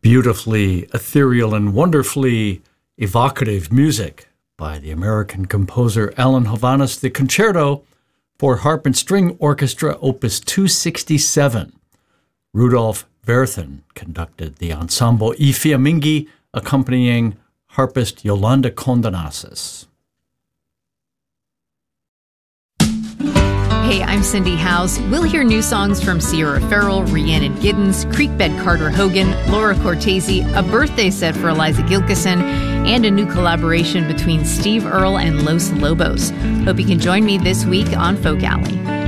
Beautifully ethereal and wonderfully evocative music by the American composer Alan Hovhaness, the Concerto for Harp and String Orchestra, Opus 267. Rudolf Werthin conducted the ensemble I Fiamminghi, accompanying harpist Yolanda Condonasis. Hey, I'm Cindy House. We'll hear new songs from Sierra Farrell, Rhiannon Giddens, Creekbed Carter Hogan, Laura Cortese, a birthday set for Eliza Gilkison, and a new collaboration between Steve Earle and Los Lobos. Hope you can join me this week on Folk Alley.